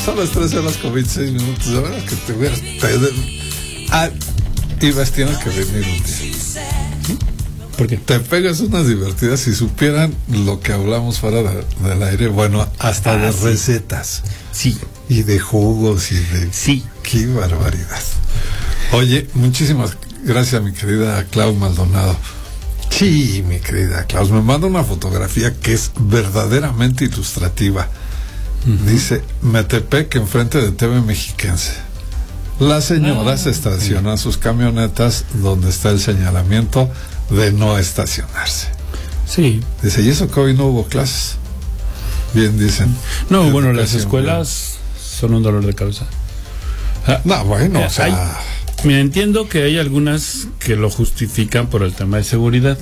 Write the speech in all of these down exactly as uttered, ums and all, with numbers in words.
son las tres horas con veintiséis minutos. De verdad que te hubieras... Te, de, ah, ibas, tienes que venir un día. ¿Por qué? Te pegas unas divertidas. Si supieran lo que hablamos fuera de, del aire, bueno, hasta ah, de sí. recetas. Sí. Y de jugos y de... Sí. ¡Qué barbaridad! Oye, muchísimas gracias, mi querida Clau Maldonado. Sí, mi querida Klaus, me manda una fotografía que es verdaderamente ilustrativa. Uh-huh. Dice, Metepec, enfrente de T V Mexiquense. Las señoras ah, estacionan sí. sus camionetas donde está el señalamiento de no estacionarse. Sí. Dice, ¿y eso que hoy no hubo clases? Bien dicen. No, bueno, las escuelas bien. son un dolor de cabeza. Ah, no, bueno, eh, o sea... Hay... Mira, entiendo que hay algunas que lo justifican por el tema de seguridad,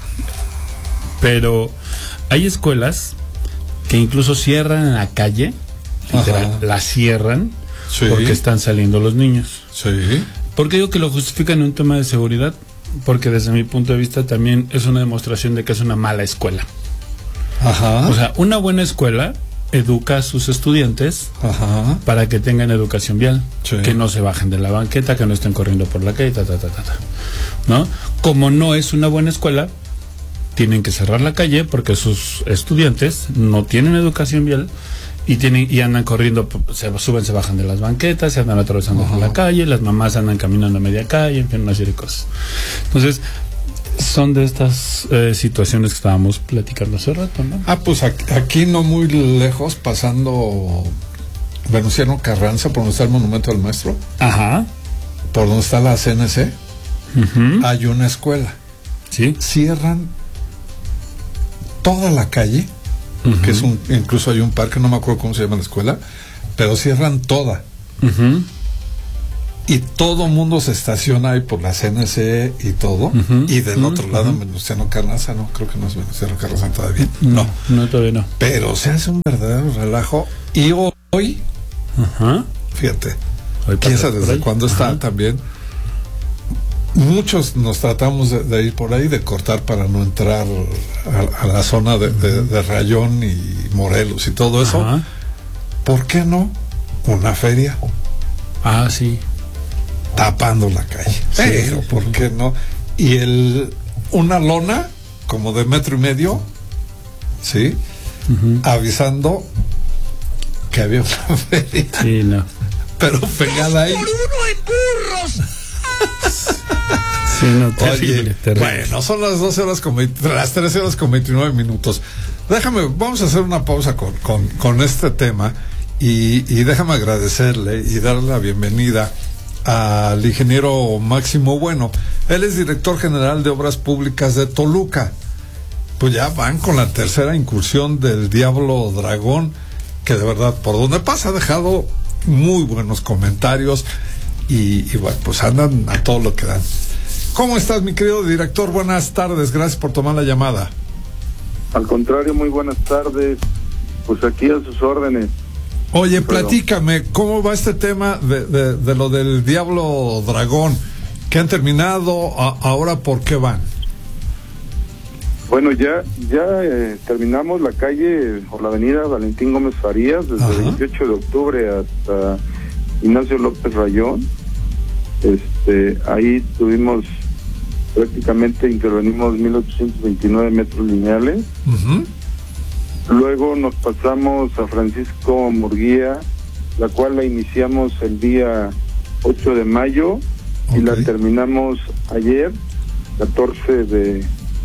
pero hay escuelas que incluso cierran la calle, literal, la cierran sí. porque están saliendo los niños. Sí. ¿Por qué digo que lo justifican en un tema de seguridad? Porque desde mi punto de vista también es una demostración de que es una mala escuela. Ajá. O sea, una buena escuela educa a sus estudiantes Ajá. para que tengan educación vial, sí. que no se bajen de la banqueta, que no estén corriendo por la calle, ta, ta, ta, ta, ta. ¿No? Como no es una buena escuela, tienen que cerrar la calle porque sus estudiantes no tienen educación vial y tienen y andan corriendo, se suben, se bajan de las banquetas, se andan atravesando Ajá. por la calle, las mamás andan caminando a media calle, en fin, una serie de cosas. Entonces, son de estas eh, situaciones que estábamos platicando hace rato, ¿no? Ah, pues aquí, aquí no muy lejos, pasando Venustiano Carranza, por donde está el Monumento del Maestro. Ajá. Por donde está la C N C, uh-huh. hay una escuela. Sí. Cierran toda la calle, uh-huh. que es un, incluso hay un parque, no me acuerdo cómo se llama la escuela, pero cierran toda. Uh-huh. Y todo mundo se estaciona ahí por la C N C y todo. Uh-huh. Y del uh-huh. otro lado, Venustiano Carranza, no, creo que no es Venustiano Carranza todavía. No, no, todavía no. Pero se hace un verdadero relajo. Y hoy, uh-huh. fíjate, quién sabe desde cuándo está uh-huh. también. Muchos nos tratamos de, de ir por ahí, de cortar para no entrar a, a la zona de, de, de Rayón y Morelos y todo eso. Uh-huh. ¿Por qué no una feria? Ah, sí. Tapando la calle. Sí, pero, ¿por qué no? Y el una lona, como de metro y medio, ¿sí? Uh-huh. Avisando que había una feria. Sí, no. Pero pegada ahí. ¡Por uno en burros! Sí, no, terrible, Oye, terrible. Bueno, son las doce horas con veinte, las trece horas con veintinueve minutos. Déjame, vamos a hacer una pausa con, con, con este tema y, y déjame agradecerle y darle la bienvenida al ingeniero Máximo Bueno. Él es director general de Obras Públicas de Toluca. Pues ya van con la tercera incursión del Diablo Dragón, que de verdad, por donde pasa, ha dejado muy buenos comentarios y, y bueno, pues andan a todo lo que dan. ¿Cómo estás, mi querido director? Buenas tardes, gracias por tomar la llamada. Al contrario, muy buenas tardes. Pues aquí a sus órdenes. Oye, Pero... platícame, ¿cómo va este tema de, de, de lo del Diablo Dragón? ¿Qué han terminado? A, ¿Ahora por qué van? Bueno, ya ya eh, terminamos la calle o la avenida Valentín Gómez Farías desde el veintiocho de octubre hasta Ignacio López Rayón. Este, ahí tuvimos prácticamente, intervenimos mil ochocientos veintinueve metros lineales. Uh-huh. Luego nos pasamos a Francisco Murguía, la cual la iniciamos el día ocho de mayo, okay, y la terminamos ayer, catorce de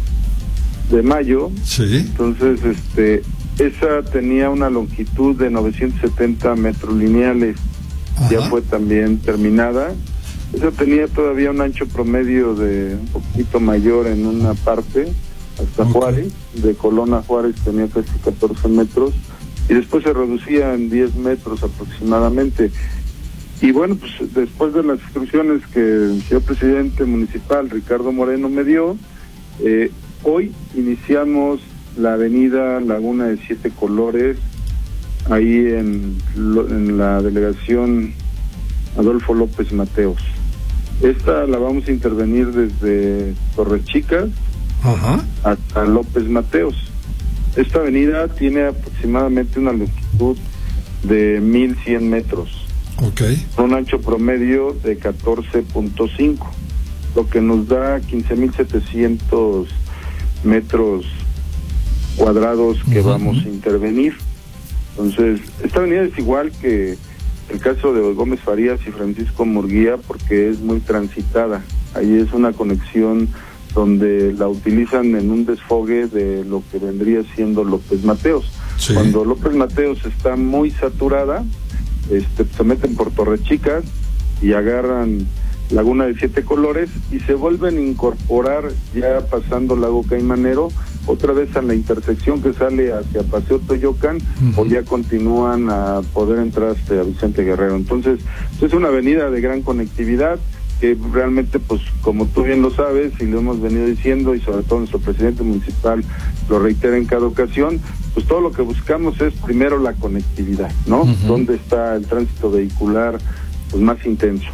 mayo. Sí. Entonces, este, esa tenía una longitud de novecientos setenta metros lineales. Ajá. Ya fue también terminada. Esa tenía todavía un ancho promedio de un poquito mayor en una parte, hasta okay, Juárez, de Colón a Juárez tenía casi catorce metros, y después se reducía en diez metros aproximadamente. Y bueno, pues después de las instrucciones que el señor presidente municipal, Ricardo Moreno, me dio, eh, hoy iniciamos la avenida Laguna de Siete Colores, ahí en, en la delegación Adolfo López Mateos. Esta la vamos a intervenir desde Torres Chicas, ajá, hasta López Mateos. Esta avenida tiene aproximadamente una longitud de mil cien metros. Okay. Un ancho promedio de catorce punto cinco, lo que nos da quince mil setecientos metros cuadrados que uh-huh. vamos a intervenir. Entonces, esta avenida es igual que el caso de Gómez Farías y Francisco Murguía, porque es muy transitada. Ahí es una conexión donde la utilizan en un desfogue de lo que vendría siendo López Mateos. Sí. Cuando López Mateos está muy saturada, este, se meten por Torrechicas y agarran Laguna de Siete Colores y se vuelven a incorporar ya pasando Lago Caimanero otra vez a la intersección que sale hacia Paseo Toyocan, uh-huh. o ya continúan a poder entrar hasta Vicente Guerrero. Entonces, es una avenida de gran conectividad que realmente, pues, como tú bien lo sabes y lo hemos venido diciendo, y sobre todo nuestro presidente municipal lo reitera en cada ocasión, pues todo lo que buscamos es primero la conectividad, ¿no? Uh-huh. Donde está el tránsito vehicular pues más intenso.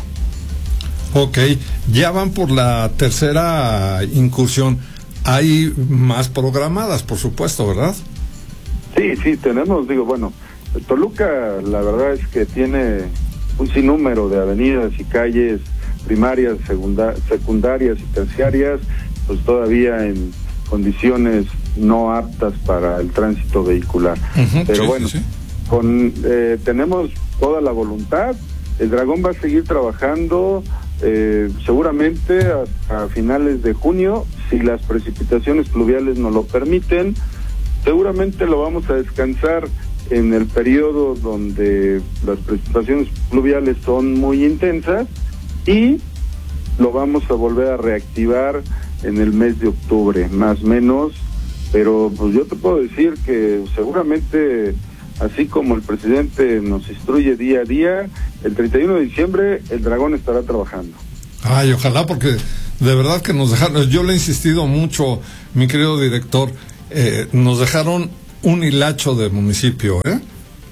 Ok, ya van por la tercera incursión. Hay más programadas, por supuesto, ¿verdad? Sí, sí, tenemos, digo, bueno, Toluca la verdad es que tiene un sinnúmero de avenidas y calles primarias, segunda, secundarias y terciarias, pues todavía en condiciones no aptas para el tránsito vehicular. Uh-huh, Pero sí, bueno, sí, sí. Con, eh, tenemos toda la voluntad. El Dragón va a seguir trabajando eh, seguramente hasta finales de junio, si las precipitaciones pluviales nos lo permiten. Seguramente lo vamos a descansar en el periodo donde las precipitaciones pluviales son muy intensas y lo vamos a volver a reactivar en el mes de octubre, más o menos. Pero pues yo te puedo decir que seguramente, así como el presidente nos instruye día a día, el treinta y uno de diciembre el Dragón estará trabajando. Ay, ojalá, porque de verdad que nos dejaron, yo le he insistido mucho, mi querido director, eh, nos dejaron un hilacho del municipio, ¿eh?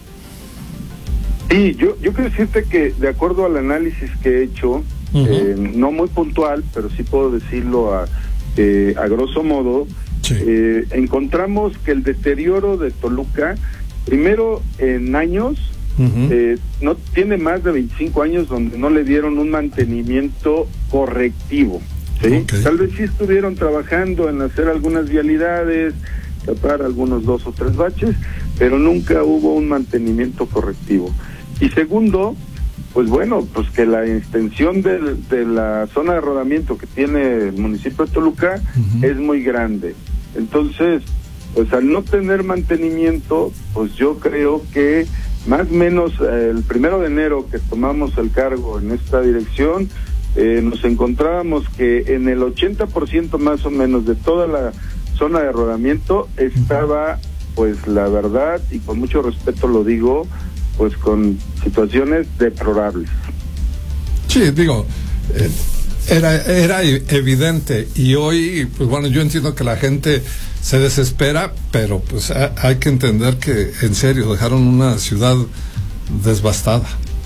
Sí, yo, yo quiero decirte que de acuerdo al análisis que he hecho, uh-huh. eh, no muy puntual, pero sí puedo decirlo a, eh, a grosso modo, sí. eh, encontramos que el deterioro de Toluca, primero en años, uh-huh. eh, no tiene más de veinticinco años donde no le dieron un mantenimiento correctivo, ¿sí? Okay. Tal vez sí estuvieron trabajando en hacer algunas vialidades, tapar algunos dos o tres baches, pero nunca hubo un mantenimiento correctivo. Y segundo, pues bueno, pues que la extensión de, de la zona de rodamiento que tiene el municipio de Toluca uh-huh. es muy grande. Entonces, pues al no tener mantenimiento, pues yo creo que más o menos eh, el primero de enero que tomamos el cargo en esta dirección, eh, nos encontrábamos que en el ochenta por ciento más o menos de toda la zona de rodamiento estaba, pues la verdad, y con mucho respeto lo digo, pues con situaciones deplorables. Sí, digo, eh, era era evidente, y hoy, pues bueno, yo entiendo que la gente se desespera, pero pues ha, hay que entender que en serio dejaron una ciudad devastada.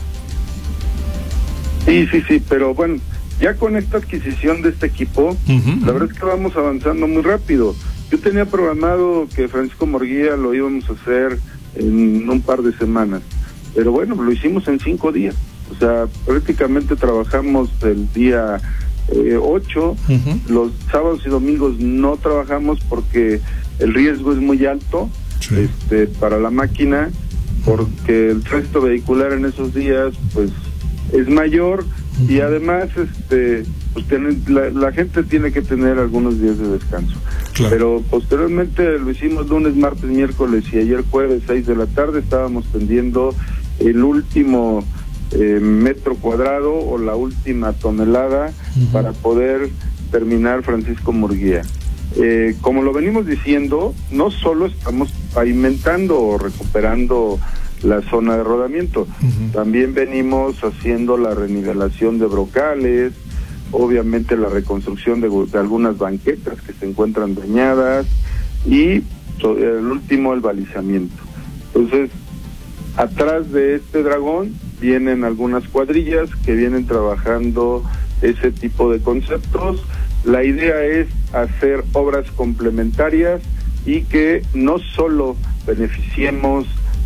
Sí, sí, sí, pero bueno, ya con esta adquisición de este equipo, uh-huh. la verdad es que vamos avanzando muy rápido. Yo tenía programado que Francisco Murguía lo íbamos a hacer en un par de semanas, pero bueno, lo hicimos en cinco días. O sea, prácticamente trabajamos el día eh, ocho, uh-huh. los sábados y domingos no trabajamos porque el riesgo es muy alto, sí. este, para la máquina, porque el tránsito vehicular en esos días, pues, es mayor, uh-huh. y además, este, pues tienen, la, la gente tiene que tener algunos días de descanso. Claro. Pero posteriormente lo hicimos lunes, martes, miércoles y ayer jueves, seis de la tarde, estábamos tendiendo el último eh, metro cuadrado o la última tonelada uh-huh. para poder terminar Francisco Murguía. Eh, como lo venimos diciendo, no solo estamos pavimentando o recuperando la zona de rodamiento, uh-huh. también venimos haciendo la renivelación de brocales, obviamente la reconstrucción de, de algunas banquetas que se encuentran dañadas y so, el último el balizamiento. Entonces, atrás de este Dragón vienen algunas cuadrillas que vienen trabajando ese tipo de conceptos. La idea es hacer obras complementarias y que no solo beneficiemos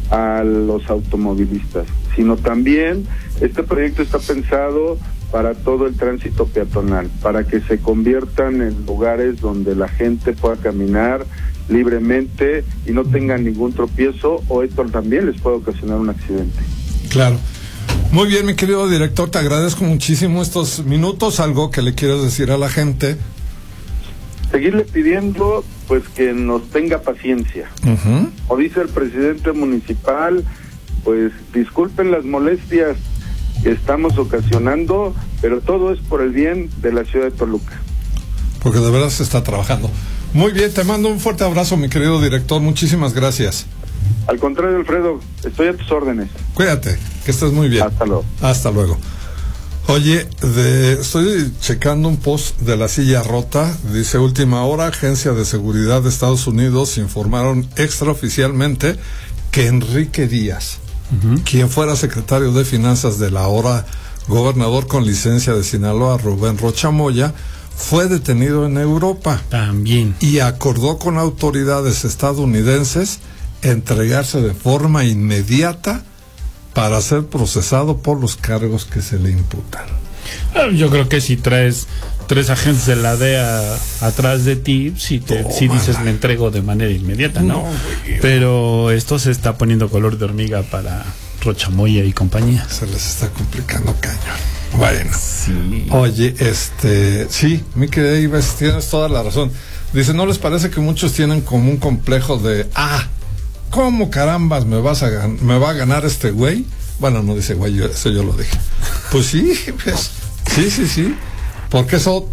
a los automovilistas, sino también este proyecto está pensado para todo el tránsito peatonal, para que se conviertan en lugares donde la gente pueda caminar libremente y no tengan ningún tropiezo, o esto también les puede ocasionar un accidente. Claro. Muy bien, mi querido director, te agradezco muchísimo estos minutos. ¿Algo que le quieras decir a la gente? Seguirle pidiendo pues que nos tenga paciencia. Uh-huh. O dice el presidente municipal, pues disculpen las molestias que estamos ocasionando, pero todo es por el bien de la ciudad de Toluca. Porque de verdad se está trabajando. Muy bien, te mando un fuerte abrazo, mi querido director, muchísimas gracias. Al contrario, Alfredo, estoy a tus órdenes. Cuídate, que estés muy bien. Hasta luego. Hasta luego. Oye, de, estoy checando un post de La Silla Rota. Dice: última hora, Agencia de Seguridad de Estados Unidos informaron extraoficialmente que Enrique Díaz, uh-huh. quien fuera secretario de Finanzas del ahora gobernador con licencia de Sinaloa, Rubén Rocha Moya, fue detenido en Europa. También. Y acordó con autoridades estadounidenses entregarse de forma inmediata para ser procesado por los cargos que se le imputan. Yo creo que si traes tres agentes de la D E A atrás de ti, si, te, si dices me entrego de manera inmediata, ¿no? no Pero esto se está poniendo color de hormiga para Rocha Moya y compañía. Se les está complicando cañón. Bueno, sí. Oye, este, sí, mi querida Ives, tienes toda la razón. Dice: ¿no les parece que muchos tienen como un complejo de, ah, ¿cómo carambas me vas a gan- me va a ganar este güey? Bueno, no dice güey, yo, eso yo lo dije. Pues sí, pues, sí, sí, sí. Porque eso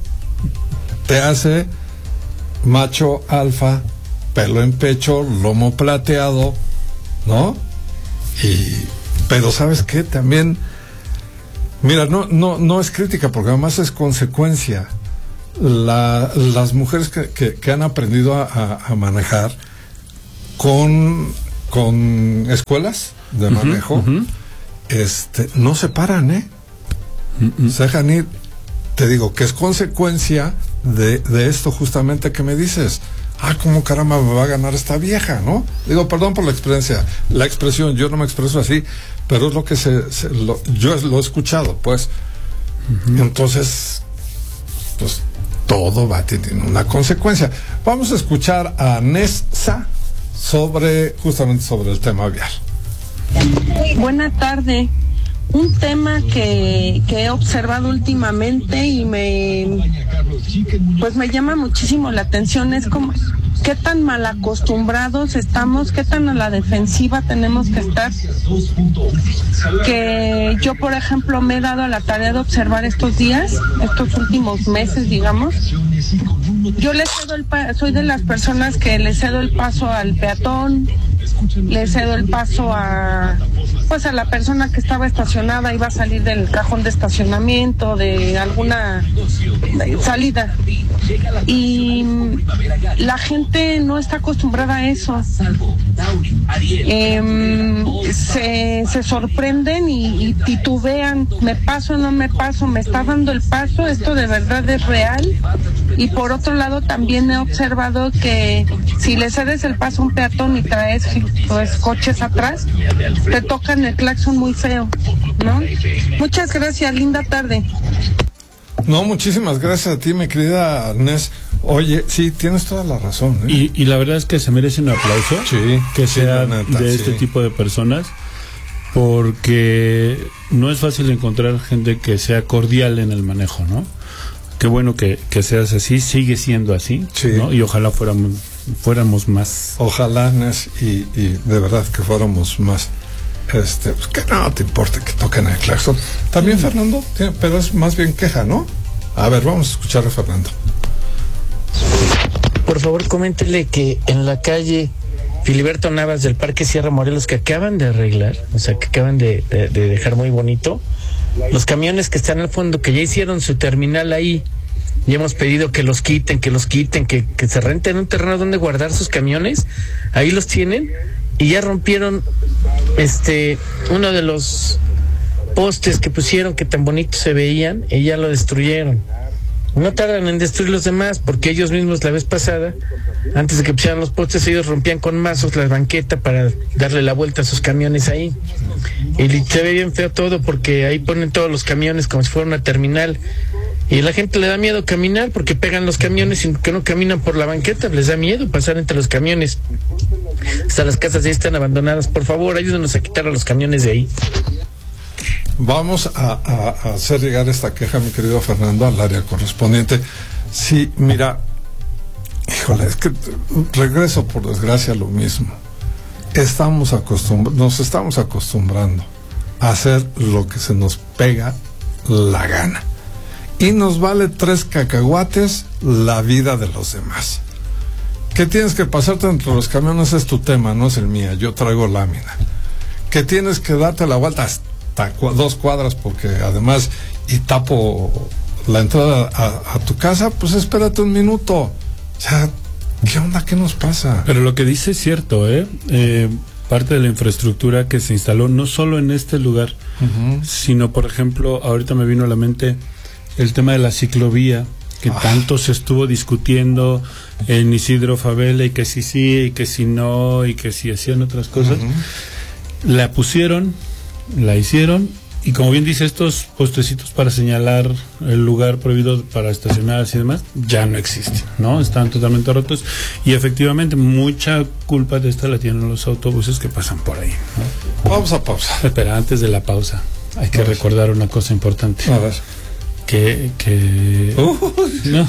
te hace macho alfa, pelo en pecho, lomo plateado, ¿no? Y, pero ¿sabes qué? También, mira, no, no, no es crítica, porque además es consecuencia. La, las mujeres que, que, que han aprendido a, a, a manejar con, con escuelas de manejo, uh-huh, uh-huh. este, no se paran, ¿eh? Uh-uh. Se dejan ir. Te digo que es consecuencia de, de esto justamente que me dices. Ah, ¿cómo caramba me va a ganar esta vieja, no? Digo, perdón por la experiencia, la expresión, yo no me expreso así, pero es lo que se, se lo, yo lo he escuchado, pues. Uh-huh. Entonces, pues todo va a tener una consecuencia. Vamos a escuchar a Nessa sobre, justamente sobre el tema vial. Buena tarde. Un tema que, que he observado últimamente y me pues me llama muchísimo la atención es como qué tan mal acostumbrados estamos, qué tan a la defensiva tenemos que estar. Que yo, por ejemplo, me he dado a la tarea de observar estos días, estos últimos meses, digamos. Yo le cedo el pa- soy de las personas que le cedo el paso al peatón, le cedo el paso a pues a la persona que estaba estacionada y va a salir del cajón de estacionamiento, de alguna salida. Y la gente no está acostumbrada a eso. Eh, se, se sorprenden y, y titubean, me paso o no me paso, me está dando el paso, esto de verdad es real. Y por otro lado también he observado que si le cedes el paso a un peatón y traes pues coches atrás, te tocan el claxon muy feo, ¿no? Muchas gracias, linda tarde. No, muchísimas gracias a ti, mi querida Nes. Oye, sí, tienes toda la razón, ¿eh? Y, y la verdad es que se merece un aplauso, sí, que sí, sea neta, de sí. este tipo de personas, porque no es fácil encontrar gente que sea cordial en el manejo, ¿no? Qué bueno que, que seas así, sigue siendo así, sí. ¿no? Y ojalá fuéramos, fuéramos más. Ojalá, Nes, y, y de verdad que fuéramos más. Este, pues que no te importa que toquen el claxon. También sí. Fernando, pero es más bien queja, ¿no? A ver, vamos a escuchar a Fernando. Por favor, coméntele que en la calle Filiberto Navas del Parque Sierra Morelos, que acaban de arreglar, o sea, que acaban de, de, de dejar muy bonito, los camiones que están al fondo, que ya hicieron su terminal ahí, y hemos pedido que los quiten, que los quiten, que, que se renten un terreno donde guardar sus camiones, ahí los tienen, y ya rompieron este uno de los postes que pusieron que tan bonitos se veían, y ya lo destruyeron. no tardan en destruir los demás, porque ellos mismos la vez pasada, antes de que pusieran los postes, ellos rompían con mazos la banqueta para darle la vuelta a sus camiones ahí. Y se ve bien feo todo, porque ahí ponen todos los camiones como si fuera una terminal. Y a la gente le da miedo caminar porque pegan los camiones y que no caminan por la banqueta, les da miedo pasar entre los camiones. Hasta las casas ahí están abandonadas. Por favor, ayúdenos a quitar a los camiones de ahí. Vamos a, a, a hacer llegar esta queja, mi querido Fernando, al área correspondiente. Sí, mira, híjole, es que regreso por desgracia a lo mismo. Estamos acostumbr- nos estamos acostumbrando a hacer lo que se nos pega la gana. Y nos vale tres cacahuates la vida de los demás. Que tienes que pasarte entre los camiones es tu tema, no es el mío. Yo traigo lámina. Que tienes que darte la vuelta hasta cu- dos cuadras porque además y tapo la entrada a, a tu casa, pues espérate un minuto. O sea, ¿qué onda? ¿Qué nos pasa? Pero lo que dice es cierto, ¿eh? Eh, parte de la infraestructura que se instaló no solo en este lugar, uh-huh. sino, por ejemplo, ahorita me vino a la mente el tema de la ciclovía, que ah. tanto se estuvo discutiendo en Isidro Fabela, y que si sí, y que si no, y que si hacían otras cosas. Uh-huh. La pusieron, la hicieron, y como bien dice, estos postecitos para señalar el lugar prohibido para estacionar y demás, ya no existen, ¿no? Están totalmente rotos, y efectivamente mucha culpa de esta la tienen los autobuses que pasan por ahí, ¿no? Vamos a pausa. Espera, antes de la pausa, hay que recordar una cosa importante. A ver. Que, que... Uh, no.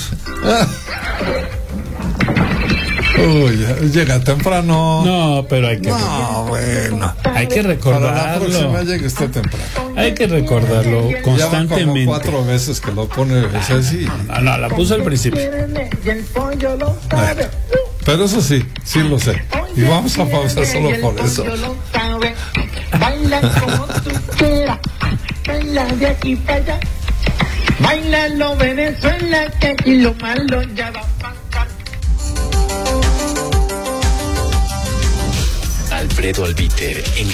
Uy, llega temprano. No, pero hay que... No, bueno. Hay que recordarlo. Para la próxima llegue usted temprano. Hay que recordarlo constantemente. Ya como cuatro veces que lo pone Ceci. No, no, la puso al principio. Eh, pero eso sí, sí lo sé. Y vamos a pausar solo por eso. Baila como tú quieras. Baila de aquí para allá. Bailalo Venezuela, que aquí lo malo ya va a pasar. Alfredo Albiter en